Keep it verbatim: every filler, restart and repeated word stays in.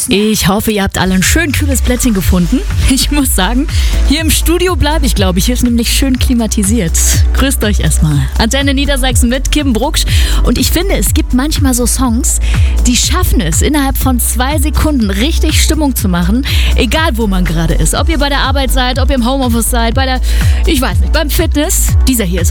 Ich hoffe, ihr habt alle ein schön kühles Plätzchen gefunden. Ich muss sagen, hier im Studio bleibe ich, glaube ich. Hier ist nämlich schön klimatisiert. Grüßt euch erstmal. Antenne Niedersachsen mit Kim Brucksch. Und ich finde, es gibt manchmal so Songs, die schaffen es, innerhalb von zwei Sekunden richtig Stimmung zu machen. Egal, wo man gerade ist. Ob ihr bei der Arbeit seid, ob ihr im Homeoffice seid, bei der, ich weiß nicht, beim Fitness. Dieser hier ist